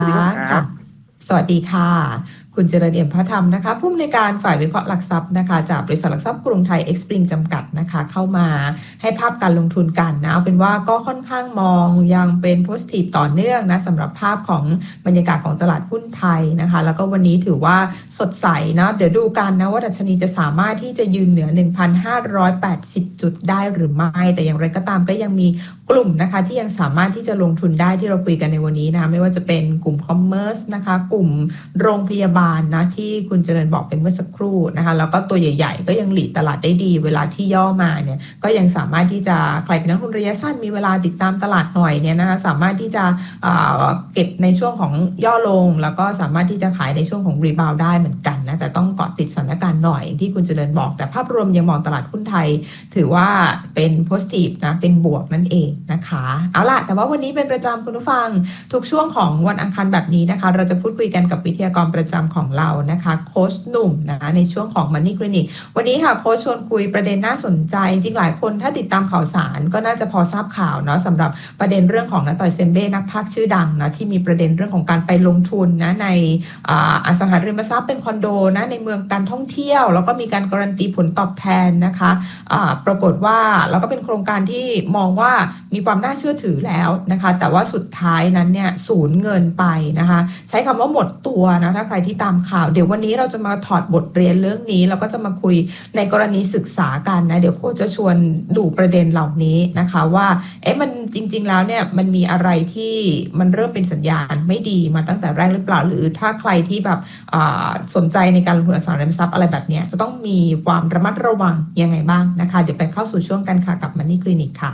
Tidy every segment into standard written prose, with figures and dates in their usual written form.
ค่ะสวัสดีค่ะคุณเจริญเอี่ยมพระธรรมนะคะผู้อำนวยการฝ่ายวิเคราะห์หลักทรัพย์นะคะจากบริษัทหลักทรัพย์กรุงไทยเอ็กซ์ปริงจำกัดนะคะเข้ามาให้ภาพการลงทุนกันนะเอาเป็นว่าก็ค่อนข้างมองยังเป็นโพสิทีฟต่อเนื่องนะสำหรับภาพของบรรยากาศของตลาดหุ้นไทยนะคะแล้วก็วันนี้ถือว่าสดใสนะเดี๋ยวดูกันนะว่าดัชนีจะสามารถที่จะยืนเหนือ 1,580 จุดได้หรือไม่แต่อย่างไรก็ตามก็ยังมีกลุ่มนะคะที่ยังสามารถที่จะลงทุนได้ที่เราคุยกันในวันนี้นะไม่ว่าจะเป็นกลุ่มคอมเมอร์สนะคะกลุ่มโรงพยาบาลนะที่คุณเจริญบอกเป็นเมื่อสักครู่นะคะแล้วก็ตัวใหญ่ๆก็ยังหลีดตลาดได้ดีเวลาที่ย่อมาเนี่ยก็ยังสามารถที่จะใครเป็นนักลงทุนระยะสั้นมีเวลาติดตามตลาดหน่อยเนี่ยนะคะสามารถที่จะเก็บในช่วงของย่อลงแล้วก็สามารถที่จะขายในช่วงของรีบาวด์ได้เหมือนกันนะแต่ต้องเกาะติดสถานการณ์หน่อยที่คุณเจริญบอกแต่ภาพรวมยังมองตลาดหุ้นไทยถือว่าเป็นโพสิทีฟนะเป็นบวกนั่นเองนะคะเอาล่ะแต่ว่าวันนี้เป็นประจำคุณผู้ฟังทุกช่วงของวันอังคารแบบนี้นะคะเราจะพูดคุยกันกับวิทยากรประจำของเรานะคะโค้ชหนุ่มนะในช่วงของ Money Clinic วันนี้ค่ะโค้ชชวนคุยประเด็นน่าสนใจจริงหลายคนถ้าติดตามข่าวสารก็น่าจะพอทราบข่าวเนาะสำหรับประเด็นเรื่องของนักต่อยเซมเบ้นักพากย์ชื่อดังนะที่มีประเด็นเรื่องของการไปลงทุนนะในอสังหาริมทรัพย์เป็นคอนโดนะในเมืองการท่องเที่ยวแล้วก็มีการการันตีผลตอบแทนนะคะปรากฏว่าแล้วก็เป็นโครงการที่มองว่ามีความน่าเชื่อถือแล้วนะคะแต่ว่าสุดท้ายนั้นเนี่ยสูญเงินไปนะคะใช้คำว่าหมดตัวนะถ้าใครที่ตามข่าวเดี๋ยววันนี้เราจะมาถอดบทเรียนเรื่องนี้แล้วก็จะมาคุยในกรณีศึกษากันนะเดี๋ยวโค้ชจะชวนดูประเด็นเหล่านี้นะคะว่ามันจริงๆแล้วเนี่ยมันมีอะไรที่มันเริ่มเป็นสัญญาณไม่ดีมาตั้งแต่แรกหรือเปล่าหรือถ้าใครที่แบบสนใจในการลงทุนอสังหาริมทรัพย์อะไรแบบนี้จะต้องมีความระมัดระวังยังไงบ้างนะคะเดี๋ยวไปเข้าสู่ช่วงกันค่ะกับ Money Clinic ค่ะ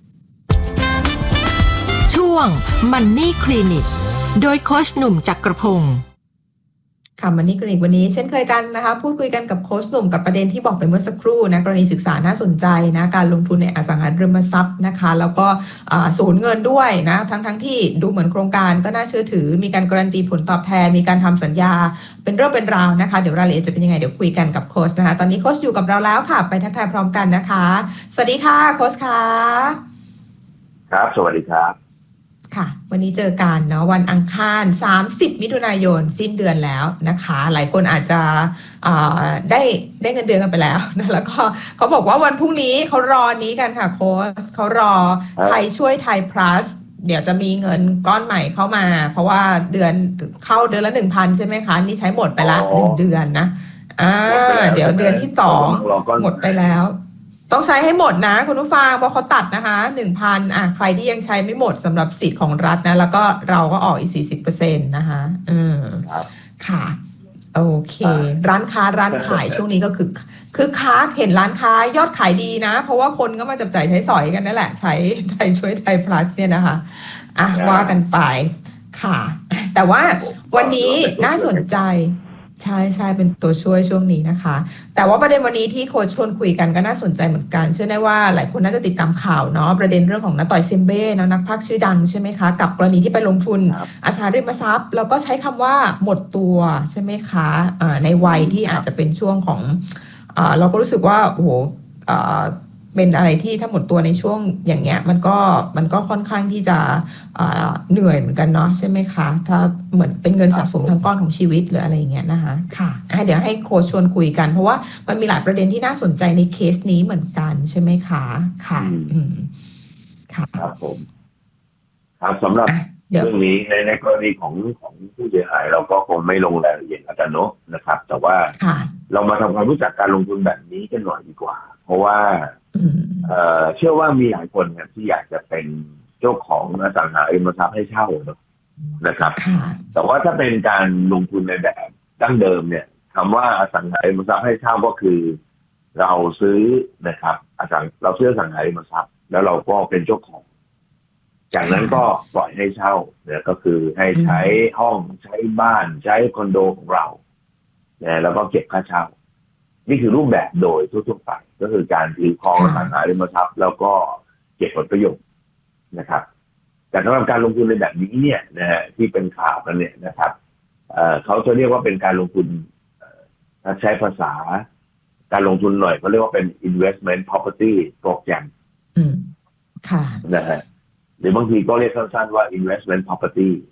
ช่วง Money Clinic โดยโค้ชหนุ่มจักรพงศ์ค่ะMoney Clinicวันนี้เช่นเคยกันนะคะพูดคุยกันกับโค้ชหนุ่มกับประเด็นที่บอกไปเมื่อสักครู่นะกรณีศึกษาน่าสนใจนะการลงทุนในอสังหาริมทรัพย์นะคะแล้วก็สูญเงินด้วยนะทั้งที่ดูเหมือนโครงการก็น่าเชื่อถือมีการการันตีผลตอบแทนมีการทำสัญญาเป็นเรื่องเป็นราวนะคะเดี๋ยวรายละเอียดจะเป็นยังไงเดี๋ยวคุยกันกับโค้ชนะคะตอนนี้โค้ชอยู่กับเราแล้วค่ะไปทักทายพร้อมกันนะคะสวัสดีค่ะโค้ชค่ะครับสวัสดีครับค่ะวันนี้เจอกันเนาะวันอังคาร30มิถุนายนสิ้นเดือนแล้วนะคะหลายคนอาจจะได้เงินเดือนกันไปแล้วนะแล้วก็เขาบอกว่าวันพรุ่งนี้เขารอนี้กันค่ะโค้ชเขารอไทยช่วยไทย plus เดี๋ยวจะมีเงินก้อนใหม่เข้ามาเพราะว่าเดือนเข้าเดือนละ 1,000 ใช่ไหมคะนี่ใช้หมดไปละ1 เดือนนะเดี๋ยวเดือนที่2หมดไปแล้วต้องใช้ให้หมดนะคุณผู้ฟังเพราะเขาตัดนะคะ 1,000 ใครที่ยังใช้ไม่หมดสำหรับสิทธิ์ของรัฐนะแล้วก็เราก็ออกอีก 40% นะคะค่ะโอเคร้านค้าร้านขายช่วงนี้ก็คือค้าเห็นร้านค้ายอดขายดีนะเพราะว่าคนก็มาจับจ่ายใช้สอยกันนั่นแหละใช้ไทยช่วยไทย plus เนี่ยนะคะว่ากันไปค่ะแต่ว่าวันนี้น่าสนใจใช่เป็นตัวช่วยช่วงนี้นะคะแต่ว่าประเด็นวันนี้ที่โค้ชชวนคุยกันก็น่าสนใจเหมือนกันเชื่อได้ว่าหลายคนน่าจะติดตามข่าวเนาะประเด็นเรื่องของนักต่อยเซมเบ้นะนักพากย์ชื่อดังใช่ไหมคะกับกรณีที่ไปลงทุนอสังหาริมทรัพย์แล้วก็ใช้คำว่าหมดตัวใช่ไหมคะในวัยที่อาจจะเป็นช่วงของเราก็รู้สึกว่าโอ้โหเป็นอะไรที่ถ้าหมดตัวในช่วงอย่างเงี้ยมันก็ค่อนข้างที่จะเหนื่อยเหมือนกันเนาะใช่ไหมคะถ้าเหมือนเป็นเงินสะสมทั้งก้อนของชีวิตหรืออะไรอย่างเงี้ยนะคะค่ะเดี๋ยวให้โค้ชชวนคุยกันเพราะว่ามันมีหลายประเด็นที่น่าสนใจในเคสนี้เหมือนกันใช่ไหมคะค่ะค่ะครับผมครับสำหรับเรื่องนี้ในกรณีของผู้เสียหายเราก็คงไม่ลงรายละเอียดอาจารย์โนนะครับแต่ว่าเรามาทำความรู้จักการลงทุนแบบนี้กันหน่อยดีกว่าเพราะว่าเชื่อว่ามีหลายคนเนี่ยที่อยากจะเป็นเจ้าของอสังหาริมทรัพย์ให้เช่านะครับแต่ว่าถ้าเป็นการลงทุนในแบบดั้งเดิมเนี่ยคำว่าอสังหาริมทรัพย์ให้เช่าก็คือเราซื้อนะครับเราซื้ออสังหาริมทรัพย์แล้วเราก็เป็นเจ้าของจากนั้นก็ปล่อยให้เช่าเนี่ยก็คือให้ใช้ห้องใช้บ้านใช้คอนโดของเราเนี่ยแล้วก็เก็บค่าเช่านี่คือรูปแบบโดยทั่วๆไปก็คือการถือครองอสังหาริมทรัพย์แล้วก็เก็บผลประโยชน์นะครับแต่สำหรับการลงทุนในแบบนี้เนี่ยนะฮะที่เป็นข่าวกันเนี่ยนะครับเขาจะเรียกว่าเป็นการลงทุนถ้าใช้ภาษาการลงทุนหน่อยเขาเรียกว่าเป็น investment property program ค่ะนะฮะหรือบางทีก็เรียกสั้นๆว่า investment property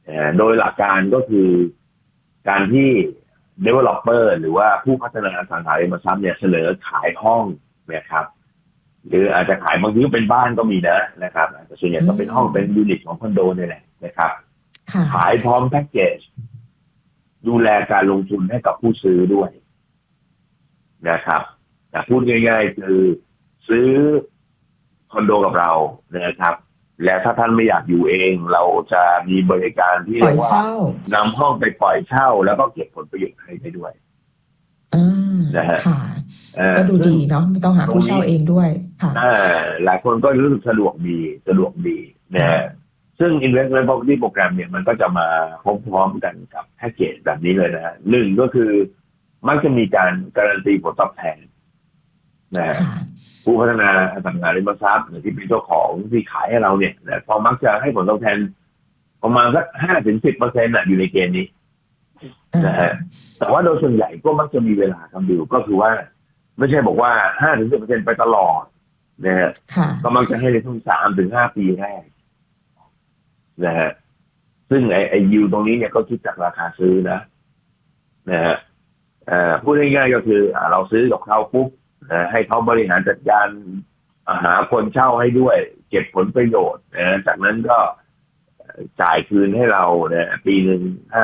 โดยหลักการก็คือการที่ developer หรือว่าผู้พัฒนาอสังหาริมทรัพย์เนี่ยเสนอขายห้องนะครับหรืออาจจะขายบางทีก็เป็นบ้านก็มีนะครับแต่ส่วนใหญ่ก็เป็นห้องเป็นยูนิตของคอนโดนี่แหละนะครับขายพร้อมแพ็กเกจดูแลการลงทุนให้กับผู้ซื้อด้วยนะครับแต่พูดง่ายๆคือซื้อคอนโดกับเรานะครับและถ้าท่านไม่อยากอยู่เองเราจะมีบริการที่เรียกว่านำห้องไปปล่อยเช่าแล้วก็เก็บผลประโยชน์ให้ได้ด้วยนะฮะก็ดูดีเนาะไม่ต้องหาผู้เช่าเองด้วยค่ะหลายคนก็รู้สึกสะดวกดีนะซึ่ง investment property program เนี่ยมันก็จะมาพร้อมๆกันกับแพ็กเกจแบบนี้เลยนะฮะหนึ่งก็คือมักจะมีการการันตีผลตอบแทนนะผู้พัฒนาอสังหาริมทรัพย์หรือที่เป็นเจ้าของที่ขายให้เราเนี่ยพอมักจะให้ผลตอบแทนประมาณสัก 5-10% อยู่ในเกณฑ์นี้นะฮะแต่ว่าโดยส่วนใหญ่ก็มักจะมีเวลาครับดิวก็คือว่าไม่ใช่บอกว่า 5-10% ไปตลอดนะฮะก็มักจะให้ในช่วง 3-5 ปีแรกนะฮะซึ่งไอ้ยิวตรงนี้เนี่ยก็คิดจากราคาซื้อนะฮะพูดง่ายๆก็คือเราซื้อกับเขาปุ๊บให้เขาบริหารจัดการหาคนเช่าให้ด้วยเก็บผลประโยชน์จากนั้นก็จ่ายคืนให้เราปีหนึ่ง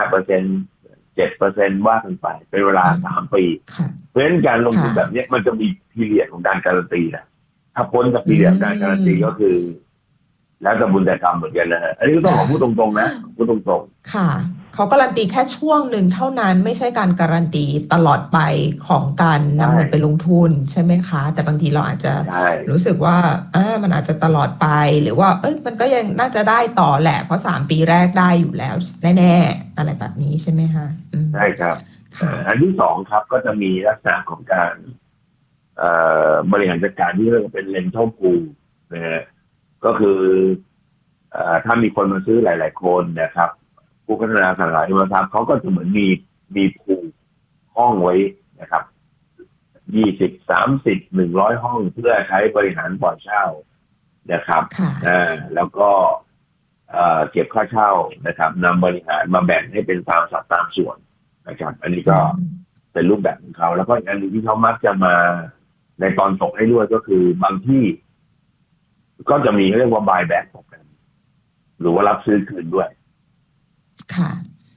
5% 7% ว่ากันไปเป็นเวลา3 ปีเพราะฉะนั้นการลงทุนแบบนี้มันจะมีพีเรียดของการการันตีนะถ้าพ้นจากพีเรียดการการันตีก็คือแล้วแต่บุญแต่กรรมเหมือนกันนะฮะอันนี้ก็ต้องขอพูดตรงๆนะพูดตรงๆค่ะเขาการันตีแค่ช่วงหนึ่งเท่านั้นไม่ใช่การการันตีตลอดไปของการนำเงินไปลงทุนใช่ไหมคะแต่บางทีเราอาจจะรู้สึกว่ามันอาจจะตลอดไปหรือว่ามันก็ยังน่าจะได้ต่อแหละเพราะ3 ปีแรกได้อยู่แล้วแน่ๆอะไรแบบนี้ใช่ไหมคะใช่ครับอันที่2ครับก็จะมีลักษณะของการบริหารจัดการที่เรียกว่าเป็น rental pool นะฮะก็คือถ้ามีคนมาซื้อหลายๆคนนะครับผู้พัฒนาอสังหาริมทรัพย์เขาก็จะเหมือนมีพูลห้องไว้นะครับ20 30 100 ห้องเพื่อใช้บริหารปล่อยเช่านะครับแล้วก็เก็บค่าเช่านะครับนำบริหารมาแบ่งให้เป็นตามสัดตามส่วนนะครับอันนี้ก็เป็นรูปแบบของเขาแล้วก็อีกอันนึงที่เขามักจะมาในตอนตกให้ด้วยก็คือบางที่ก็จะมีเรียกว่า buy back กันหรือว่ารับซื้อคืนด้วยค่ะ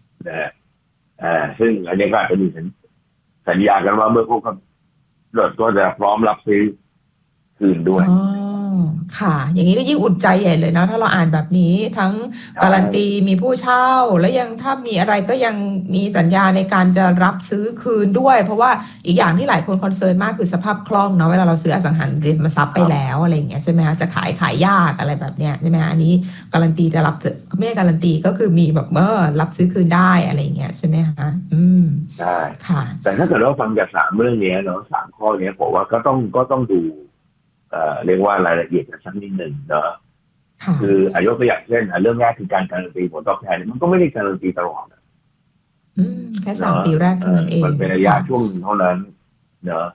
ซึ่งอันนี้ก็อาจจะมีสัญญากันว่าเมื่อพวกเขาก็จะพร้อมรับซื้อคืนด้วยค่ะอย่างนี้ก็ยิ่งอุ่นใจใหญ่เลยนะถ้าเราอ่านแบบนี้ทั้งการันตีมีผู้เช่าแล้วยังถ้ามีอะไรก็ยังมีสัญญาในการจะรับซื้อคืนด้วยเพราะว่าอีกอย่างที่หลายคนคอนเซิร์นมากคือสภาพคล่องเนาะเวลาเราซื้ออสังหาริมทรัพย์ไปแล้วอะไรอย่างเงี้ยใช่ไหมคะจะขายยากอะไรแบบเนี้ยใช่ไหมคะอันนี้การันตีจะรับไม่การันตีก็คือมีแบบรับซื้อคืนได้อะไรอย่างเงี้ยใช่ไหมคะใช่ค่ะแต่ถ้าเกิดเราฟังจาก3 เรื่องนี้เนาะ3 ข้อนี้ผมว่าก็ต้องดูเรียกว่ารายละเอียดกันสักนิดหนึ่งเนาะคือยกตัวอย่างเช่นเรื่องแรกคือการการันตีผลตอบแทนมันก็ไม่ได้การันตีตลอดแค่3 ปีแรกเท่านั้นเองมันเป็นระยะช่วงเท่านั้นเนาะ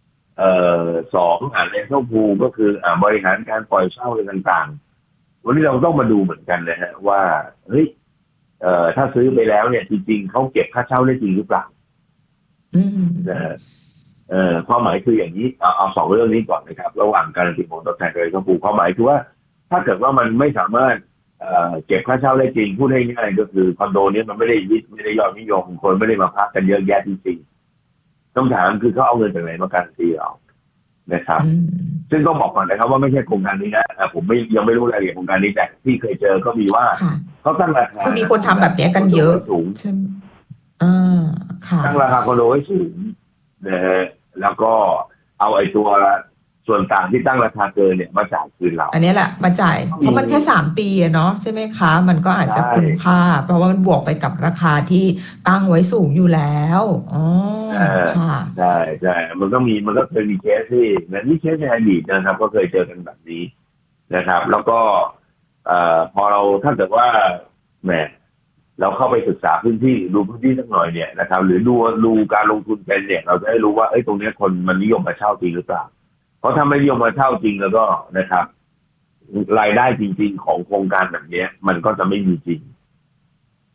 2เล่นเช่าพูก็คือบริหารการปล่อยเช่าอะไรต่างๆวันนี้เราต้องมาดูเหมือนกันนะฮะว่าเฮ้ยถ้าซื้อไปแล้วเนี่ยจริงๆเขาเก็บค่าเช่าได้จริงหรือเปล่านะฮะความหมายคืออย่างนี้เอา2 เรื่องนี้ก่อนนะครับระหว่างการันตีผลตอบแทนกับเช่าพูความหมายคือว่าถ้าเกิดว่ามันไม่สามารถเก็บค่าเช่าได้จริงพูดง่ายๆก็คือคอนโดนี้มันไม่ได้ยอดนิยมคนไม่ได้มาพักกันเยอะแยะจริงๆต้องถามคือเขาเอาเงินจากไหนมาการันตีเรานะครับซึ่งต้องบอกก่อนนะครับว่าไม่ใช่โครงการนี้นะผมยังไม่รู้รายละเอียดโครงการนี้แต่ที่เคยเจอก็มีว่าเขาตั้งราคาคือมีคนทำแบบนี้กันเยอะสูงใช่ไหมตั้งราคาคอนโดไว้สูงนะฮะแล้วก็เอาไอ้ตัวส่วนต่างที่ตั้งราคาเกินเนี่ยมาจ่ายคืนเราอันนี้แหละมาจ่ายเพราะมันแค่3 ปีเนาะใช่ไหมคะมันก็อาจจะคุ้มค่าเพราะว่ามันบวกไปกับราคาที่ตั้งไว้สูงอยู่แล้วค่ะใช่มันก็เคยมีเคสที่นี่เคสในอดีตนะครับก็เคยเจอกันแบบนี้นะครับแล้วก็พอเราถ้าเกิดว่าแหมเราเข้าไปศึกษาพื้นที่ดูพื้นที่สักหน่อยเนี่ยนะครับหรือดูการลงทุนเป็นเนี่ยเราจะได้รู้ว่าตรงนี้คนมันนิยมมาเช่าจริงหรือเปล่าเพราะถ้าไม่นิยมมาเช่าจริงแล้วก็นะครับรายได้จริงๆของโครงการแบบนี้มันก็จะไม่มีจริง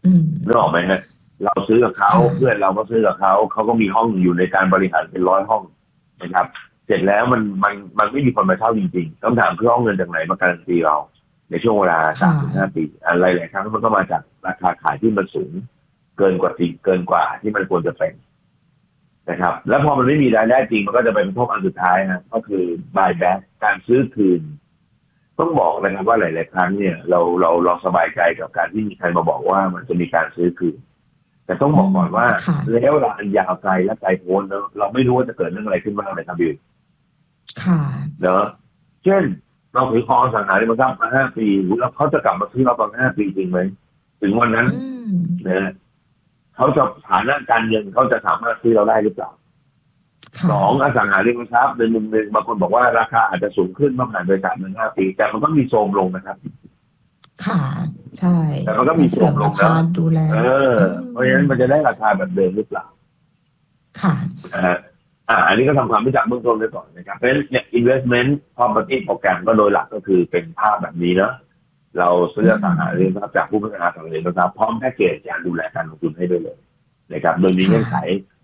นึกออกไหมฮะเราซื้อกับเขาเพื่อนเราก็ซื้อกับเขาก็มีห้องอยู่ในการบริหารเป็น100 ห้องนะครับเสร็จแล้วมันไม่มีคนมาเช่าจริงๆต้องถามเพื่อเอาเงินจากไหนมาการันตีเราในช่วงเวลา 3-5 ปีอะไรหลายครั้งมันก็มาจากราคาขายที่มันสูงเกินกว่าที่มันควรจะเป็นนะครับแล้วพอมันไม่มีรายได้จริงมันก็จะไปกระทบอันสุดท้ายนะก็คือ buy back การซื้อคืนต้องบอกนะครับว่าหลายๆครั้งเนี่ยเราสบายใจกับการที่มีใครมาบอกว่ามันจะมีการซื้อคืนแต่ต้องบอกก่อนว่าระยะเวลาอันยาวไกลและไกลโพ้นเราไม่รู้ว่าจะเกิดเรื่องอะไรขึ้นบ้างเลยครับบิวค่ะเนอะเช่นเราถือครองอสังหาริมทรัพย์มา5 ปีแล้วเขาจะกลับมาซื้อเราตอน5 ปีจริงไหมถึงวันนั้นนะเขาจะฐานะการเงินเขาจะสามารถซื้อเราได้หรือเปล่า2อสังหาริมทรัพย์ในมุมหนึ่งบางคนบอกว่าราคาอาจจะสูงขึ้นเมื่อผ่านไป3-5 ปีแต่มันก็มีโทรมลงนะครับค่ะใช่แต่มันก็มีโทรมลงนะดูแลเพราะฉะนั้นมันจะได้ราคาแบบเดิมหรือเปล่าค่ะอันนี้ก็ทำความรู้จักเบื้องต้นไว้ก่อนนะครับเพราะฉะนั้นเนี่ย investment property program ก็โดยหลักก็คือเป็นภาพแบบนี้เนาะเราซื้ออสังหาริมทรัพย์จากผู้พัฒนาสังหาริมทรัพย์พร้อมแพ็กเกจการดูแลการลงทุนให้ด้วยเลยนะครับโดยมีเงื่อนไข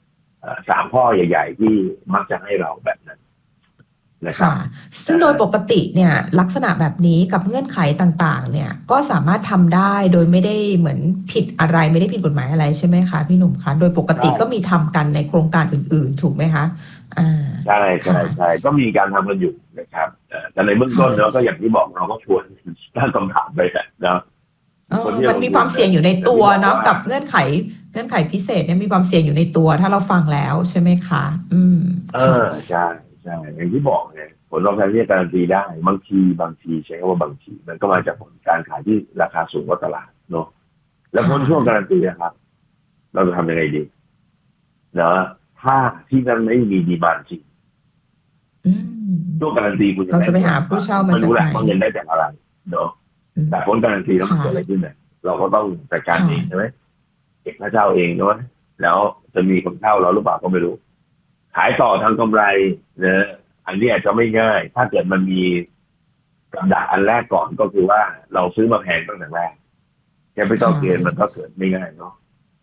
3 ข้อใหญ่ๆที่มักจะให้เราแบบนั้นนะครับซึ่งโดยปกติเนี่ยลักษณะแบบนี้กับเงื่อนไขต่างๆเนี่ยก็สามารถทำได้โดยไม่ได้เหมือนผิดอะไรไม่ได้ผิดกฎหมายอะไรใช่ไหมคะพี่หนุ่มคะโดยปกติก็มีทำกันในโครงการอื่นๆถูกไหมคะใช่ก็มีการทำกันอยู่นะครับแต่ในเบื้องต้นเราก็อย่างที่บอกเราก็ชวนตั้งคำถามไปนะมันมีความเสี่ยงอยู่ในตัวเนาะกับเงื่อนไขพิเศษเนี่ยมีความเสี่ยงอยู่ในตัวถ้าเราฟังแล้วใช่ไหมคะใช่อย่างที่บอกเนี่ยผลตอบแทนที่การันตีได้บางทีใช้คำว่าบางทีมันก็มาจากผลการขายที่ราคาสูงกว่าตลาดเนาะแล้วพ้นช่วงการันตีนะครับเราจะทำยังไงดีเนาะถ้าที่นั้นไม่มีดีมานด์จริงช่วงการันตีคุณจะไปหาผู้เช่ามาจากไหนว่าเงินได้จากอะไรเนาะแต่ผลการันตีแล้วมันเกิดอะไรขึ้นเนี่ยเราก็ต้องจัดการเองใช่ไหมเก็บค่าเช่าเองด้วยแล้วจะมีคนเช่าเราหรือเปล่าก็ไม่รู้ขายต่อทางกำไรนะอันนี้อาจจะไม่ง่ายถ้าเกิดมันมีกับดักอันแรกก่อนก็คือว่าเราซื้อมาแพงตั้งแต่แรกแค่ไม่ต้องเกณฑ์มันก็เกิดไม่ง่ายเนาะ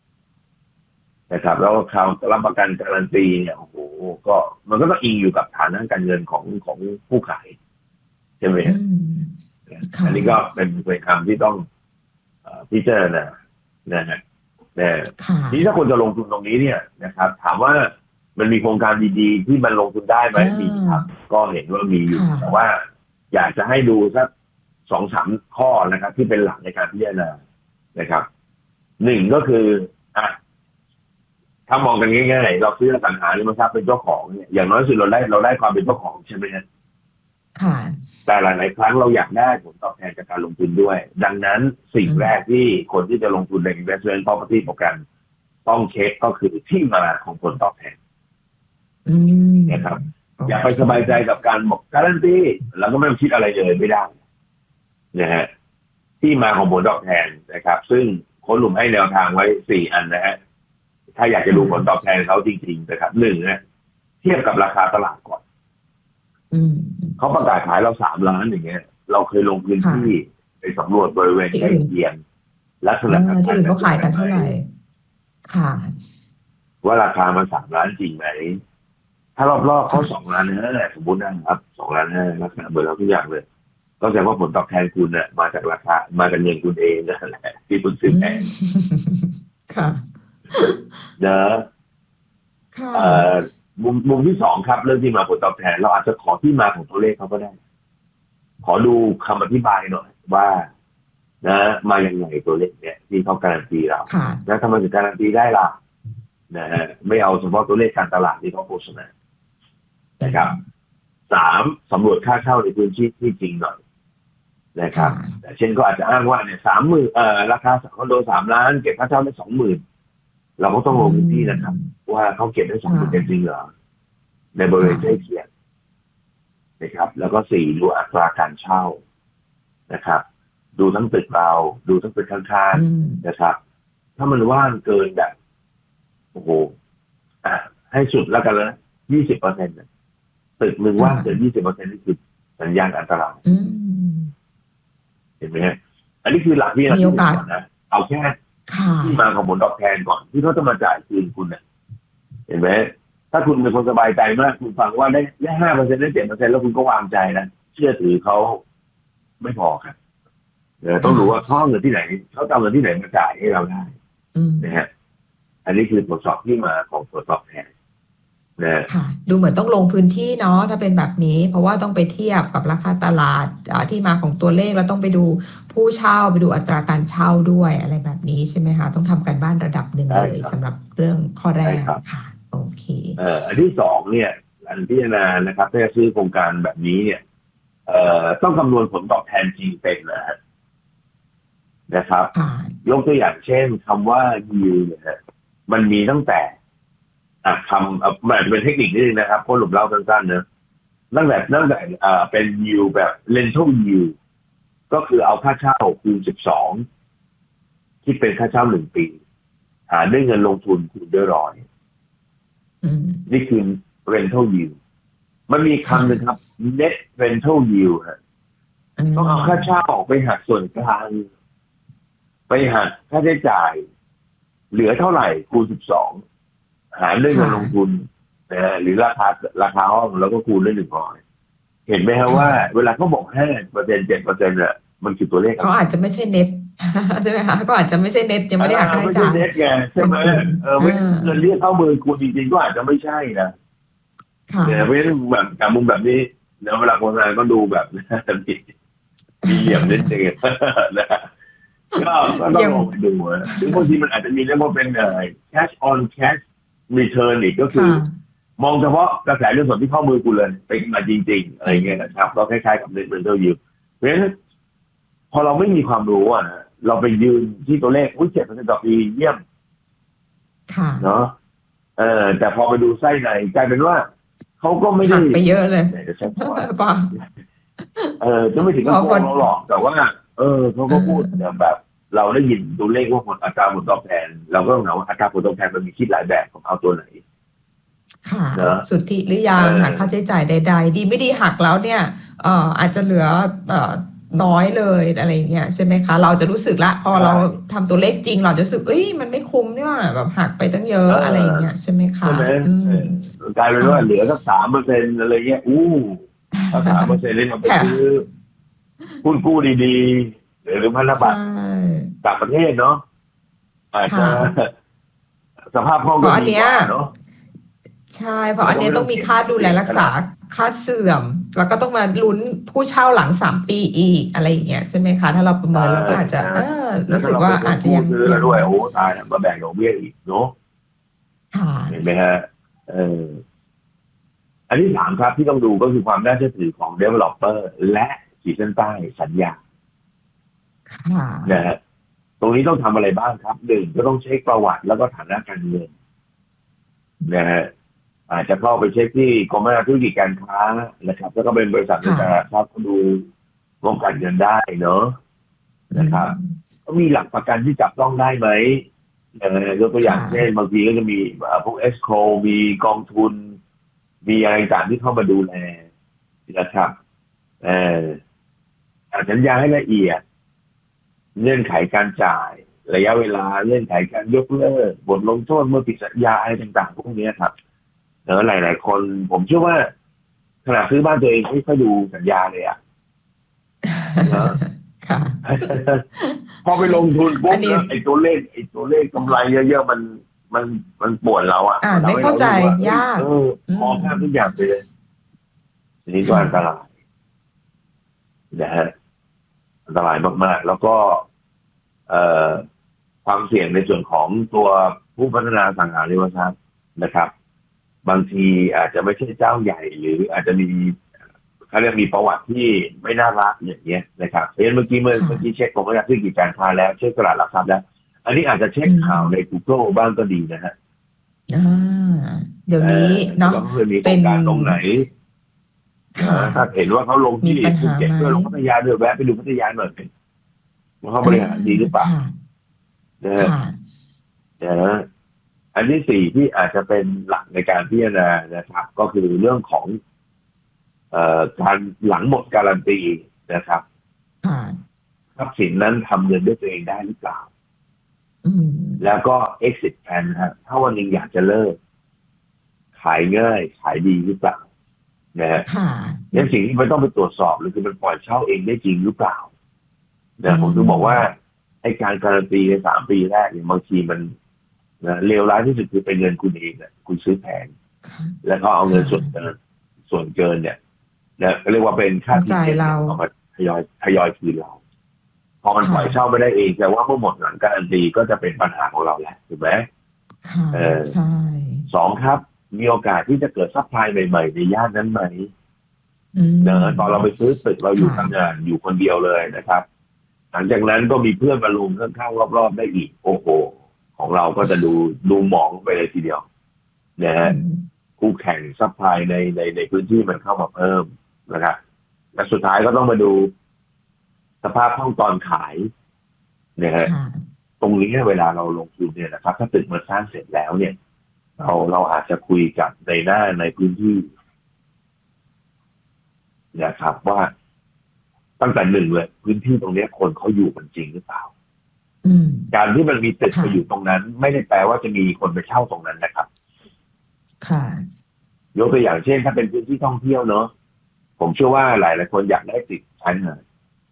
นะครับแล้วเขารับประกันการันตีเนี่ยโอ้โหก็มันก็ต้องอิงอยู่กับฐานะการเงินของผู้ขายใช่ไหมอันนี้ก็เป็นคำที่ต้องพิจารณานะฮะนี่ถ้าคนจะลงทุนตรงนี้เนี่ยนะครับถามว่ามันมีโครงการดีๆที่มันลงทุนได้ไหมมีครับก็เห็นว่ามีอยู่แต่ว่าอยากจะให้ดูสัก 2-3 ข้อนะครับที่เป็นหลักในการพิจารณานะครับ1ก็คือถ้ามองกันง่ายๆเราซื้ออสังหาริมทรัพย์เป็นเจ้าของเนี่ยอย่างน้อยสุดเราได้ความเป็นเจ้าของใช่ไหมครับแต่หลายๆครั้งเราอยากได้ผลตอบแทนจากการลงทุนด้วยดังนั้นสิ่งแรกที่คนที่จะลงทุนใน investment property program ต้องเช็คก็คือที่มาของผลตอบแทนนะครับอย่าไปสบายใจกับการบอกการันตีแล้วก็ไม่ต้องคิดอะไรเลยไม่ได้นะฮะที่มาของผลตอบแทนนะครับซึ่งคนหนุ่มให้แนวทางไว้4 อันนะฮะถ้าอยากจะดูผลตอบแทนเขาจริงๆนะครับ1นะเทียบกับราคาตลาดก่อนเขาประกาศขายเรา3 ล้านอย่างเงี้ยเราเคยลงพื้นที่ไปสำรวจบริเวณใกล้เคียงลักษณะที่อื่นเขาขายกันเท่าไหร่ค่ะว่าราคามัน3 ล้านจริงไหมถ้ารอบๆเขา2 ล้านสมมตินะครับ2 ล้านลักษณะเบอร์เราทุกอย่างเลยก็แสดงว่าผลตอบแทนคุณเนี่ยมาจากราคามาจากเงินคุณเองนั่นแหละที่คุณซื้อแพงค่ะมุมที่2ครับเรื่องที่มาผลตอบแทนเราอาจจะขอที่มาของตัวเลขเขาก็ได้ขอดูคำอธิบายหน่อยว่ามาอย่างไงตัวเลขเนี่ยที่เขาการันตีเราแล้วทำไมถึงการันตีได้ล่ะไม่เอาเฉพาะตัวเลขการตลาดที่เขาโฆษณานะครับ3สำรวจค่าเช่าในพื้นที่ที่จริงหน่อยนะครับแต่เช่นก็อาจจะอ้างว่าเนี่ย30,000ราคาคอนโด3 ล้านเก็บค่าเช่าได้ 20,000เราก็ต้องลงพื้นที่นะครับว่าเขาเก็บได้ 20,000 จริงเหรอในบริเวณใกล้เคียงนะครับแล้วก็4ดูอัตราการเช่านะครับดูทั้งตึกเราดูทั้งตึกข้างๆนะครับถ้ามันว่างเกินแบบโอ้โหให้สุดแล้วกันแล้ว20%ตึกนึงว่างเกิน 20% นี่คือสัญญาณอันตรายเห็นไหมฮะอันนี้คือหลักที่เราคิดก่อนนะเอาแค่ที่มาของผลตอบแทนก่อนที่เขาจะมาจ่ายคืนคุณเนี่ยเห็นไหมถ้าคุณเป็นคนสบายใจมากคุณฟังว่าได้5%ได้7%แล้วคุณก็วางใจนะเชื่อถือเขาไม่พอครับต้องรู้ว่าเขาเอาเงินที่ไหนเขาเอาเงินที่ไหนมาจ่ายให้เราได้นะฮะอันนี้คือตรวจสอบที่มาของผลตอบแทนค่ะดูเหมือนต้องลงพื้นที่เนาะถ้าเป็นแบบนี้เพราะว่าต้องไปเทียบกับราคาตลาดที่มาของตัวเลขแล้วต้องไปดูผู้เช่าไปดูอัตราการเช่าด้วยอะไรแบบนี้ใช่ไหมคะต้องทำการบ้านระดับหนึ่งเลยสำหรับเรื่องข้อแรกค่ะโอเคอันที่สองเนี่ยอันพิจารณานะครับถ้าจะซื้อโครงการแบบนี้เนี่ยต้องคำนวณผลตอบแทนจริงเป็นนะครับยกตัวอย่างเช่นคำว่า yield เนี่ยมันมีตั้งแต่มันอาจจะเป็นเทคนิคนิดนึงนะครับเพราะหลุมเล่าสั้นๆเนอะตั้งแต่เป็น yield แบบ rental yield ก็คือเอาค่าเช่าคูณ12ที่เป็นค่าเช่า1 ปีหารด้วยเงินลงทุนคูณด้วย100นี่คือ rental yield มันมีคำหนึ่งครับ net rental yield ต้องเอาค่าเช่าไปหักส่วนกลางไปหักค่าใช้จ่ายเหลือเท่าไหร่คูณ12หารด้วยเงินลงทุนหรือราคาห้องแล้วก็คูณด้วย100เห็นไหมครับว่าเวลาเขาบอก5% 7%อ่ะมันคือตัวเลขเขาอาจจะไม่ใช่เน็ตใช่ไหมคะก็อาจจะไม่ใช่เน็ตยังไม่ได้หักค่าใช้จ่ายไม่ใช่เน็ตไงใช่ไหมเงินเรียกเข้ามือคูณจริงๆก็อาจจะไม่ใช่นะเพราะฉะนั้นแบบจากมุมแบบนี้เวลาโฆษณาก็ดูแบบมีเหลี่ยมนิดนึงนะก็ต้องลองไปดูหรือบางทีมันอาจจะมีเรื่องว่าเป็น cash on cash return อีกก็คือมองเฉพาะกระแสเงินสดที่เข้ามือกูเลยไปมาจริงๆอะไรเงี้ยนะครับก็คล้ายๆกับrental yieldเพราะฉะนั้นพอเราไม่มีความรู้เราไปยืนที่ตัวเลข7%ต่อปีเยี่ยมเนาะแต่พอไปดูไส้ในกลายเป็นว่าเขาก็ไม่ได้ไปเยอะเลยจะไม่ถึงกับโกงเราหรอกแต่ว่าเขาก็พูดแบบเราได้ยินตัวเลขว่าอัตราผลตอบแทนเราก็ต้องถามว่าอัตราผลตอบแทนมันมีคิดหลายแบบของเอาตัวไหนค่ะสุทธิหรือยังหักค่าใช้จ่ายใดๆดีไม่ดีหักแล้วเนี่ยอาจจะเหลือน้อยเลยอะไรเงี้ยใช่ไหมคะเราจะรู้สึกละพอเราทำตัวเลขจริงเราจะรู้สึกมันไม่คุ้มนี่ว่าแบบหักไปตั้งเยอะอะไรเงี้ยใช่ไหมคะกลายเป็นว่าเหลือสัก3%อะไรเงี้ยถ้า3%เล่นมาไปซื้อหุ้นกู้ดีๆหรือพันธบัตรต่างประเทศเนาะอาจจะสภาพคล่องก็ดีกว่าเนาะใช่เพราะอันนี้ต้องมีค่าดูแลรักษาค่าเสื่อมแล้วก็ต้องมาลุ้นผู้เช่าหลัง3 ปีอีกอะไรอย่างเงี้ยใช่ไหมคะถ้าเราประเมินเราก็อาจจะรู้สึกว่าอาจจะยังด้วยตายมาแบ่งดอกเบี้ยอีกเนาะเห็นไหมฮะอันที่3ครับที่ต้องดูก็คือความน่าเชื่อถือของ developer และขีดเส้นใต้สัญญานะฮะตรงนี้ต้องทำอะไรบ้างครับ1ก็ต้องเช็คประวัติแล้วก็ฐานะการเงินนะฮะอาจจะเข้าไปเช็คที่กรมพัฒนาธุรกิจการค้านะครับแล้วก็เป็นบริษัทในตลาดครับก็ดูงบการเงินได้เนาะนะครับก็มีหลักประกันที่จับต้องได้ไหมยกตัวอย่างเช่นบางทีก็จะมีพวก escrow มีกองทุนมีอะไรต่างที่เข้ามาดูแลนะครับสัญญาให้ละเอียดเงื่อนไขการจ่ายระยะเวลาเงื่อนไขการยกเลิกบทลงโทษเมื่อผิดสัญญาอะไรต่างๆพวกนี้ครับหลายๆคนผมเชื่อว่าขณะซื้อบ้านตัวเองไม่ค่อยดูสัญญาเลยพอไปลงทุนปุ๊บไอ้ตัวเลขกำไรเยอะๆมันปวดเราไม่เข้าใจยากมองข้ามทุกอย่างไปเลยทีนี้ก็อันตรายนะฮะอันตรายมากๆแล้วก็ความเสี่ยงในส่วนของตัวผู้พัฒนาสังหาริมทรัพย์นะครับบางทีอาจจะไม่ใช่เจ้าใหญ่หรืออาจจะมีเขาเรียกมีประวัติที่ไม่น่ารักอย่างเงี้ยนะครับเพราะฉะนั้นเมื่อกี้เช็คของบริษัทธุรกิจการค้าแล้วเช็คตลาดหลักทรัพย์แล้วอันนี้อาจจะเช็คข่าวใน Google บ้างก็ดีนะฮะเดี๋ยวนี้เนาะเป็นการตรงไหนถ้าเห็นว่าเขาลงที่ภูเก็ตเพื่อลงพัทยาด้วยแวะไปดูพัทยาหน่อยว่าเขาบริหารดีหรือเปล่าอันที่4ที่อาจจะเป็นหลักในการพิจารณานะครับก็คือเรื่องของการหลังหมดการันตีนะครับทรัพย์สินนั้นทำเงินด้วยตัวเองได้หรือเปล่าแล้วก็ exit plan ครับถ้าวันหนึ่งอยากจะเลิกขายง่ายขายดีหรือเปล่านะฮะนั่นสิ่งที่มันต้องไปตรวจสอบเลยคือมันปล่อยเช่าเองได้จริงหรือเปล่านะผมถึงบอกว่าไอ้การการันตีใน3 ปีแรกเนี่ยบางทีมันนะเลวร้ายที่สุดคือเป็นเงินคุณเองเนี่ยคุณซื้อแพงแล้วก็เอาเงินส่วนเกินเนี่ยนะเรียกว่าเป็นค่าที่เราเอามาทยอยคืนเราพอมันปล่อยเช่าไม่ได้เองแต่ว่าเมื่อหมดหลังการันตีก็จะเป็นปัญหาของเราแหละถูกไหมใช่ 2ครับมีโอกาสที่จะเกิดซัพพลายใหม่ๆในย่านนั้นไหมเนอะตอนเราไปซื้อตึกเราอยู่ทำงานอยู่คนเดียวเลยนะครับหลังจากนั้นก็มีเพื่อนมารุมข้างๆรอบๆได้อีกโอ้โหของเราก็จะดูหมองไปเลยทีเดียวนะฮะคู่แข่งซัพพลายในพื้นที่มันเข้ามาเพิ่มนะครับและสุดท้ายก็ต้องมาดูสภาพห้องตอนขายนะฮะตรงนี้เวลาเราลงทุนเนี่ยนะครับถ้าตึกมันสร้างเสร็จแล้วเนี่ยเราอาจจะคุยกับในหน้าในพื้นที่นะครับว่าตั้งแต่1เลยพื้นที่ตรงนี้คนเขาอยู่กันจริงหรือเปล่าการที่มันมีตึกไปอยู่ตรงนั้นไม่ได้แปลว่าจะมีคนไปเช่าตรงนั้นนะครับค่ะยกตัวอย่างเช่นถ้าเป็นพื้นที่ท่องเที่ยวเนาะผมเชื่อว่าหลายคนอยากได้ตึกชายหาด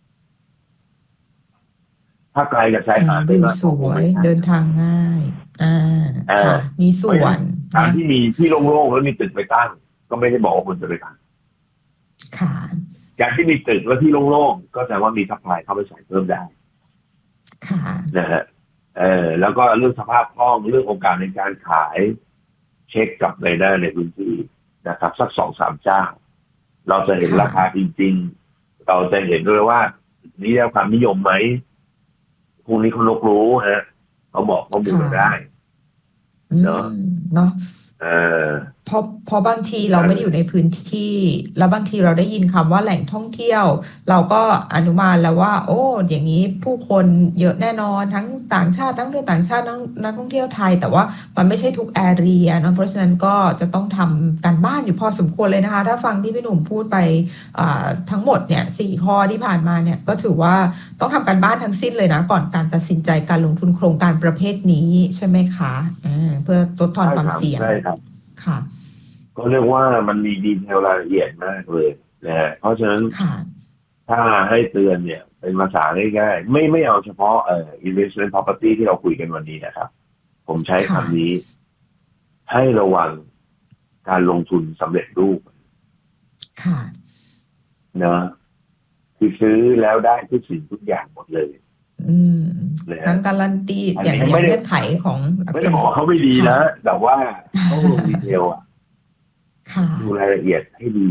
ถ้าไกลจากชายหาดวิวสวยเดินทางง่ายค่ะมีสวนการที่มีที่โล่งๆแล้วมีตึกไปตั้งก็ไม่ได้บอกว่าคุณจะไปตั้งค่ะการที่มีตึกแล้วที่โล่งๆก็แสดงว่ามีซัพพลายเข้าไปใส่เพิ่มได้ค่ะนะฮะแล้วก็เรื่องสภาพคล่องเรื่องโอกาสในการขายเช็คกับในหน้าในพื้นที่นะครับสัก2-3 เจ้าเราจะเห็นราคาจริงๆเราจะเห็นด้วยว่านี่ได้ความนิยมไหมพวกนี้เขารู้ฮะเขาบอกข้อมูลได้เนาะพอบางทีเราไม่ได้อยู่ในพื้นที่แล้วบางทีเราได้ยินคำว่าแหล่งท่องเที่ยวเราก็อนุมานแล้วว่าโอ้อย่างนี้ผู้คนเยอะแน่นอนทั้งต่างชาติทั้งต่างชาตินักท่องเที่ยวไทยแต่ว่ามันไม่ใช่ทุกแอเรียนะเพราะฉะนั้นก็จะต้องทำการบ้านอยู่พอสมควรเลยนะคะถ้าฟังที่พี่หนุ่มพูดไปทั้งหมดเนี่ย4 ข้อที่ผ่านมาเนี่ยก็ถือว่าต้องทำการบ้านทั้งสิ้นเลยนะก่อนการตัดสินใจการลงทุนโครงการประเภทนี้ใช่ไหมคะเพื่อลดทอนความเสี่ยงใช่ครับค่ะก็เรียกว่ามันมีดีเทลรายละเอียดมากเลยนะฮะเพราะฉะนั้นถ้าให้เตือนเนี่ยเป็นภาษาง่ายๆไม่เอาเฉพาะinvestment property ที่เราคุยกันวันนี้นะครับผมใช้คำนี้ให้ระวังการลงทุนสำเร็จรูปค่ะนะคือซื้อแล้วได้ทุกสิ่งทุกอย่างหมดเลยทั้งการันตีอย่างเงื่อนไขของไม่ได้บอกเขาไม่ดีนะแต่ว่าต้องลงดีเทลดูรายละเอียดให้ดี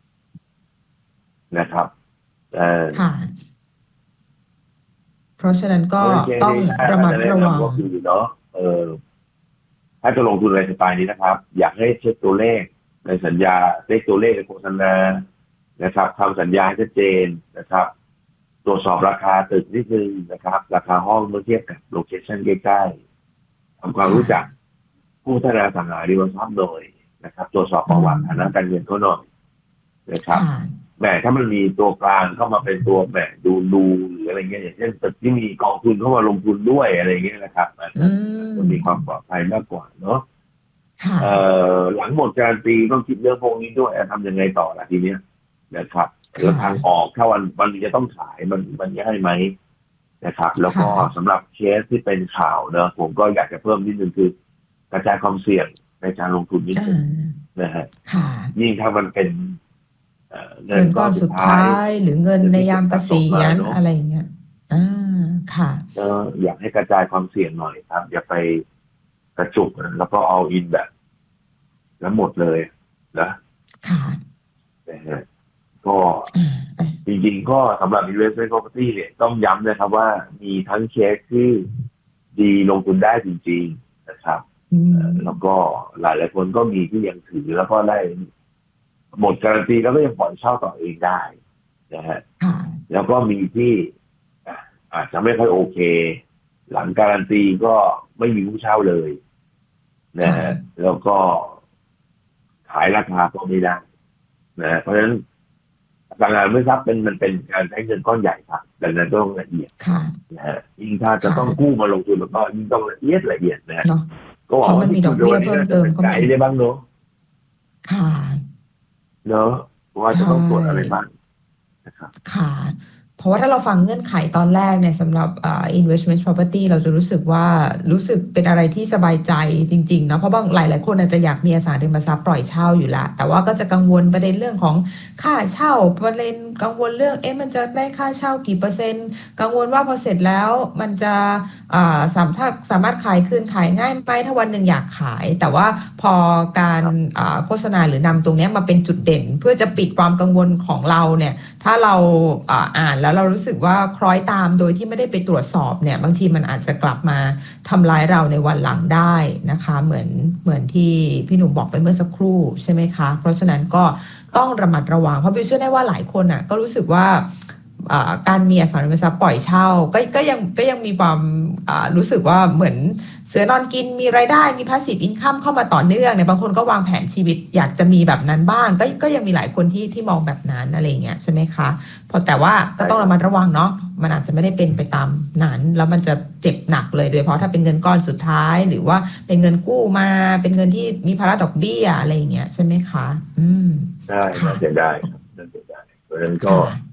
นะครับค่ะเพราะฉะนั้นก็ต้องระมัดระวังก็คือเนาะถ้าจะลงทุนในสไตล์นี้นะครับอยากให้เช็คตัวเลขในสัญญาเลขตัวเลขในโฆษณานะครับทำสัญญาชัดเจนนะครับตรวจสอบราคาตึกนิดนึงนะครับราคาห้องเมื่อเทียบกับโลเคชั่นใกล้ๆทำความรู้จักผู้พัฒนาสังหาริมทรัพย์โดยนะครับตรวจสอบประวัติฐานะการเงินเขาหน่อยนะครับแหมถ้ามันมีตัวกลางเข้ามาเป็นตัวแหมดูหรืออะไรเงี้ยอย่างเช่นตึกที่มีกองทุนเข้ามาลงทุนด้วยอะไรเงี้ยนะครับมันมีความปลอดภัยมากกว่าเนาะหลังหมดการตีต้องคิดเรื่องพวกนี้ด้วยทำยังไงต่อล่ะทีเนี้ยนะครับหรือทางออกถ้าวันนี้จะต้องขายมันง่ายไหมนะครับแล้วก็สำหรับเคสที่เป็นข่าวเนอะผมก็อยากจะเพิ่มนิดนึงคือกระจายความเสี่ยงในการลงทุนนิดนึงนะฮะยิ่งถ้ามันเป็นเงินก้อนสุดท้ายหรือเงินในยามเกษียณอะไรอย่างเงี้ยค่ะอยากให้กระจายความเสี่ยงหน่อยครับอย่าไปกระจุกแล้วก็เอาอินแบบแล้วหมดเลยนะค่ะนะฮะก็จริงๆก็สำหรับ investment property เนี่ยต้องย้ำนะครับว่ามีทั้งเคสที่ดีลงทุนได้จริงๆนะครับแล้วก็หลายๆคนก็มีที่ยังถือแล้วก็ได้หมดการันตีแล้วก็ยังปล่อยเช่าต่อเองได้นะฮะแล้วก็มีที่อาจจะไม่ค่อยโอเคหลังการันตีก็ไม่มีผู้เช่าเลยนะฮะแล้วก็ขายราคาก็ไม่ได้นะเพราะฉะนั้นการงานไม่ทรัพย์มันเป็นการใช้เงินก้อนใหญ่ครับดังนั้นต้องละเอียดนะฮะยิ่งถ้าจะต้องกู้มาลงทุนแล้วก็ยิ่งต้องละเอียดนะก็บอกว่าที่คุณโดนนี่จะเป็นไกด์ได้บ้างเนาะค่ะเนาะว่าจะต้องตรวจอะไรบ้างนะครับค่ะเพราะว่าถ้าเราฟังเงื่อนไขตอนแรกเนี่ยสำหรับinvestment property เราจะรู้สึกเป็นอะไรที่สบายใจจริงๆเนาะเพราะบางหลายๆคนอาจจะอยากมีอสังหาริมทรัพย์ปล่อยเช่าอยู่ละแต่ว่าก็จะกังวลประเด็นเรื่องของค่าเช่าประเด็นกังวลเรื่องมันจะได้ค่าเช่ากี่เปอร์เซ็นต์กังวลว่าพอเสร็จแล้วมันจะสามารถขายคืนขายง่ายไหมถ้าวันหนึ่งอยากขายแต่ว่าพอการโฆษณาหรือนำตรงนี้มาเป็นจุดเด่นเพื่อจะปิดความกังวลของเราเนี่ยถ้าเราอ่านแล้วเรารู้สึกว่าคล้อยตามโดยที่ไม่ได้ไปตรวจสอบเนี่ยบางทีมันอาจจะกลับมาทำร้ายเราในวันหลังได้นะคะเหมือนที่พี่หนุ่มบอกไปเมื่อสักครู่ใช่ไหมคะเพราะฉะนั้นก็ต้องระมัดระวังเพราะพี่เชื่อได้ว่าหลายคนก็รู้สึกว่าการมีอสังหาริมทรัพย์ปล่อยเช่าก็ยังมีความรู้สึกว่าเหมือนเสือนอนกินมีรายได้มี passive income เข้ามาต่อเนื่องเนี่ยบางคนก็วางแผนชีวิตอยากจะมีแบบนั้นบ้างก็ยังมีหลายคนที่มองแบบนั้นอะไรเงี้ยใช่ไหมคะแต่ว่าก็ต้องระมัดระวังเนาะมันอาจจะไม่ได้เป็นไปตามนั้นแล้วมันจะเจ็บหนักเลยโดยเฉพาะถ้าเป็นเงินก้อนสุดท้ายหรือว่าเป็นเงินกู้มาเป็นเงินที่มีภาระดอกเบี้ยอะไรเงี้ยใช่ไหมคะได้น่าจะได้เพราะฉะนั้นก็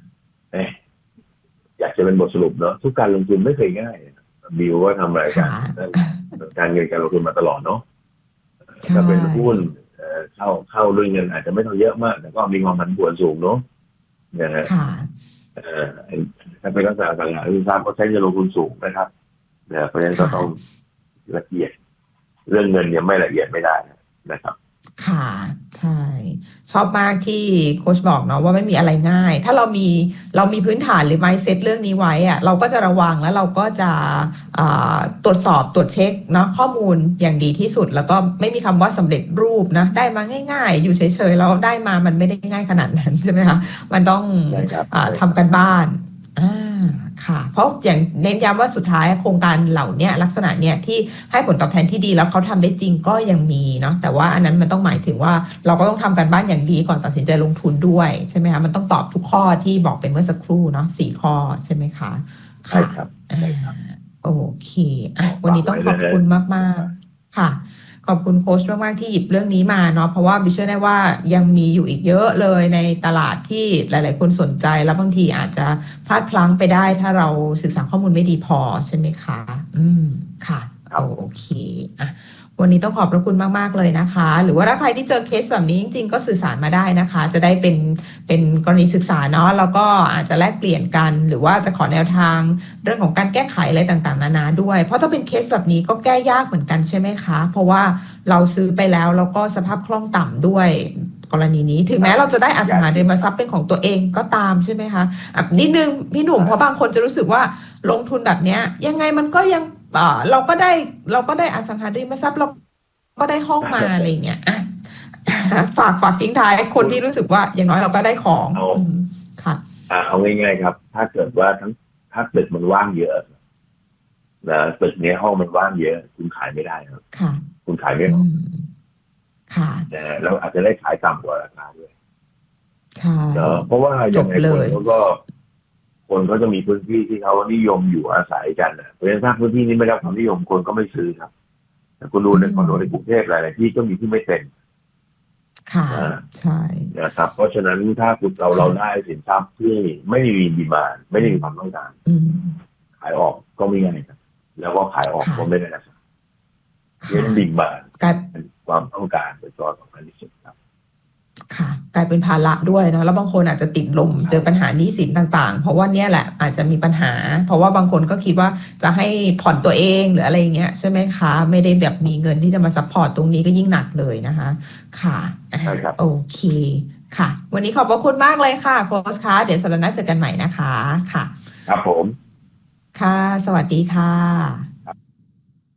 อยากจะเป็นบทสรุปเนาะทุกการลงทุนไม่เคยง่ายบิวว่าทำรายการเงินการลงทุนมาตลอดเนาะถ้าเป็นหุ้นเข้าด้วยเงินอาจจะไม่ต้องเยอะมากแต่ก็มีความผันผวนสูงเนาะนะฮะถ้าเป็นลักษณะต่างๆที่ทราบก็ใช้เงินลงทุนสูงนะครับเพราะฉะนั้นก็ต้องละเอียดเรื่องเงินเนี่ยไม่ละเอียดไม่ได้นะครับค่ะใช่ชอบมากที่โค้ชบอกเนาะว่าไม่มีอะไรง่ายถ้าเรามีพื้นฐานหรือ mindset เรื่องนี้ไว้อะเราก็จะระวังแล้วเราก็จะตรวจสอบตรวจเช็คเนาะข้อมูลอย่างดีที่สุดแล้วก็ไม่มีคำว่าสำเร็จรูปนะได้มาง่ายๆอยู่เฉยๆแล้วได้มามันไม่ได้ง่ายขนาดนั้นใช่ไหมคะมันต้องทำกันบ้านค่ะเพราะอย่างเน้นย้ำว่าสุดท้ายโครงการเหล่านี้ลักษณะเนี้ยที่ให้ผลตอบแทนที่ดีแล้วเขาทำได้จริงก็ยังมีเนาะแต่ว่าอันนั้นมันต้องหมายถึงว่าเราก็ต้องทำกันบ้านอย่างดีก่อนตัดสินใจลงทุนด้วยใช่ไหมคะมันต้องตอบทุกข้อที่บอกไปเมื่อสักครู่เนาะ4 ข้อใช่ไหมคะใช่ครับโอเควันนี้ต้องขอบคุณมากๆค่ะขอบคุณโค้ชมากๆที่หยิบเรื่องนี้มาเนาะเพราะว่าบิเชื่อได้ว่ายังมีอยู่อีกเยอะเลยในตลาดที่หลายๆคนสนใจแล้วบางทีอาจจะพลาดพลั้งไปได้ถ้าเราศึกษาข้อมูลไม่ดีพอใช่ไหมคะค่ะโอเควันนี้ต้องขอบพระคุณมากๆเลยนะคะหรือว่าถ้าใครที่เจอเคสแบบนี้จริงๆก็สื่อสารมาได้นะคะจะได้เป็นกรณีศึกษาเนาะแล้วก็อาจจะแลกเปลี่ยนกันหรือว่าจะขอแนวทางเรื่องของการแก้ไขอะไรต่างๆนานาด้วยเพราะถ้าเป็นเคสแบบนี้ก็แก้ยากเหมือนกันใช่ไหมคะเพราะว่าเราซื้อไปแล้วก็สภาพคล่องต่ำด้วยกรณีนี้ถึงแม้เราจะได้อสังหาริมทรัพย์เป็นของตัวเองก็ตามใช่ไหมคะนิดนึงพี่หนุ่มเพราะบางคนจะรู้สึกว่าลงทุนแบบนี้ยังไงมันก็ยังเราก็ได้อสังหาริมทรัพย์เราก็ได้ห้องมาอะไรเงี้ยฝากทิ้งท้ายคนที่รู้สึกว่าอย่างน้อยเราก็ได้ของค่ะเอาง่ายๆครับถ้าเกิดว่าถ้าตึกมันว่างเยอะนะตึกนี้ห้องมันว่างเยอะคุณขายไม่ได้ครับคุณขายไม่ออกค่ะแล้วอาจจะได้ขายต่ำกว่าราคาด้วยใช่เพราะว่าอย่างไรคนก็จะมีพื้นที่ที่เขานิยมอยู่อาศัยกันเพราะฉะนั้นถ้าพื้นที่นี้ไม่ได้ความนิยมคนก็ไม่ซื้อครับแต่คุณดูในคอนโดในกรุงเทพหลายๆที่ก็มีที่ไม่เต็มค่ะใช่นะครับเพราะฉะนั้นถ้าคุณเราได้สินทรัพย์ที่ไม่มีดีมานด์ไม่มีความต้องการขายออกก็ไม่ง่ายครับแล้วก็ขายออกก็ไม่ได้นะครับเรื่องดีมานด์เป็นความต้องการเป็นตัวสำคัญที่สุดครับค่ะกลายเป็นภาระด้วยนะแล้วบางคนอาจจะติดลมเจอปัญหาหนี้สินต่างๆเพราะว่าเนี่ยแหละอาจจะมีปัญหาเพราะว่าบางคนก็คิดว่าจะให้ผ่อนตัวเองหรืออะไรเงี้ยใช่ไหมคะไม่ได้แบบมีเงินที่จะมาซัพพอร์ตตรงนี้ก็ยิ่งหนักเลยนะคะค่ะโอเคค่ะวันนี้ขอบพระคุณมากเลยค่ะโค้ชคะเดี๋ยวสัปดาห์หน้าเจอกันใหม่นะคะค่ะครับผมค่ะสวัสดีค่ะ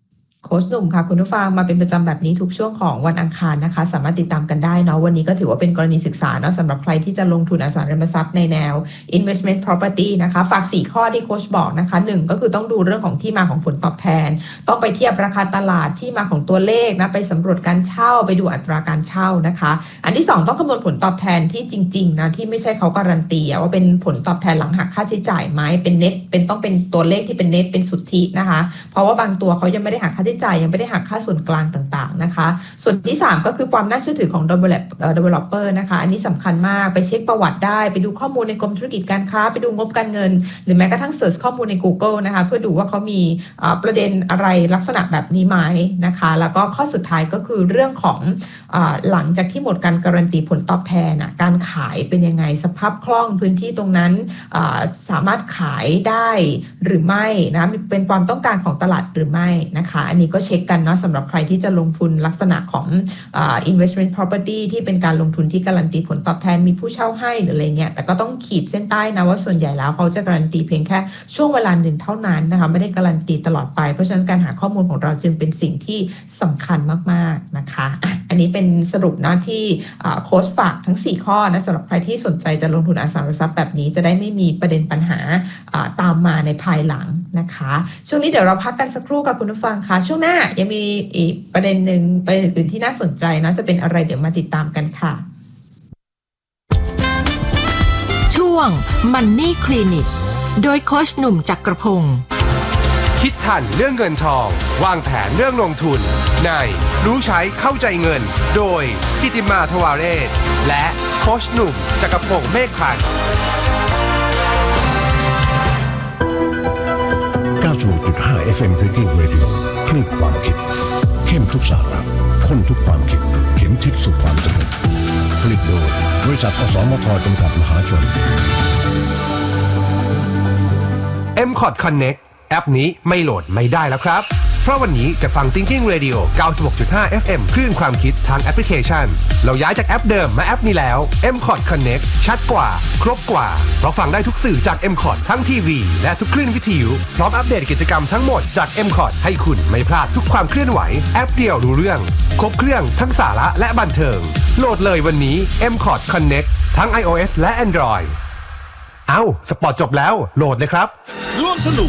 โค้ชหนุ่มค่ะคุณผู้ฟังมาเป็นประจำแบบนี้ทุกช่วงของวันอังคารนะคะสามารถติดตามกันได้เนาะวันนี้ก็ถือว่าเป็นกรณีศึกษาเนาะสำหรับใครที่จะลงทุนอสังหาริมทรัพย์ในแนว investment property นะคะฝาก4ข้อที่โค้ชบอกนะคะ1ก็คือต้องดูเรื่องของที่มาของผลตอบแทนต้องไปเทียบราคาตลาดที่มาของตัวเลขนะไปสำรวจการเช่าไปดูอัตราการเช่านะคะอันที่2ต้องคำนวณผลตอบแทนที่จริงๆนะที่ไม่ใช่เขาการันตีว่าเป็นผลตอบแทนหลังหักค่าใช้จ่ายไหมเป็นเน็ตต้องเป็นตัวเลขที่เป็นเน็ตเป็นสุทธินะคะเพราะว่าบางตัวเขายังไม่ได้หักค่าใช้จ่ายยังไม่ได้หักค่าส่วนกลางต่างๆนะคะส่วนที่3ก็คือความน่าเชื่อถือของ developer นะคะอันนี้สำคัญมากไปเช็คประวัติได้ไปดูข้อมูลในกรมธุรกิจการค้าไปดูงบการเงินหรือแม้กระทั่งเสิร์ชข้อมูลใน Google นะคะเพื่อดูว่าเขามีประเด็นอะไรลักษณะแบบนี้ไหมนะคะแล้วก็ข้อสุดท้ายก็คือเรื่องของหลังจากที่หมดการการันตีผลตอบแทนการขายเป็นยังไงสภาพคล่องพื้นที่ตรงนั้นสามารถขายได้หรือไม่นะเป็นความต้องการของตลาดหรือไม่นะคะอันนี้ก็เช็คกันเนาะสำหรับใครที่จะลงทุนลักษณะของinvestment property ที่เป็นการลงทุนที่การันตีผลตอบแทนมีผู้เช่าให้หรืออะไรเงี้ยแต่ก็ต้องขีดเส้นใต้นะว่าส่วนใหญ่แล้วเขาจะการันตีเพียงแค่ช่วงเวลาหนึ่งเท่านั้นนะคะไม่ได้การันตีตลอดไปเพราะฉะนั้นการหาข้อมูลของเราจึงเป็นสิ่งที่สำคัญมากๆนะคะอันนี้เป็นสรุปนะที่โค้ชฝากทั้ง4ข้อนะสำหรับใครที่สนใจจะลงทุนอสังหาริมทรัพย์แบบนี้จะได้ไม่มีประเด็นปัญหาตามมาในภายหลังนะคะช่วงนี้เดี๋ยวเราพักกันสักครู่กับคุณผู้ฟังค่ะช่วงหน้ายังมีอีกประเด็นหนึ่งประเด็นอื่นที่น่าสนใจนะจะเป็นอะไรเดี๋ยวมาติดตามกันค่ะช่วง Money Clinic โดยโค้ชหนุ่มจักรพงศ์คิดทันเรื่องเงินทองวางแผนเรื่องลงทุนในรู้ใช้เข้าใจเงินโดยกิติมาทวาเรศและโค้ชหนุ่มจักรพงศ์เมฆพันธ์ 96.5 FM Thinking Radio คลื่นความคิดเข้มทุกสาระข้นทุกความคิดเข็มทิศสู่ความสำเร็จผลิตโดยบริษัทอสมทจำกัดมหาชน MCOT Connect แอปนี้ไม่โหลดไม่ได้แล้วครับเพราะวันนี้จะฟัง Thinking Radio 96.5 FM คลื่นความคิดทางแอปพลิเคชันเราย้ายจากแอปเดิมมาแอปนี้แล้ว MCOT Connect ชัดกว่าครบกว่าเพราะฟังได้ทุกสื่อจาก MCOT ทั้งทีวีและทุกคลื่นวิทยุพร้อมอัปเดตกิจกรรมทั้งหมดจาก MCOT ให้คุณไม่พลาดทุกความเคลื่อนไหวแอปเดียวรู้เรื่องครบเครื่องทั้งสาระและบันเทิงโหลดเลยวันนี้ MCOT Connect ทั้ง iOS และ Android สปอร์ตจบแล้วโหลดเลยครับร่วมสนุก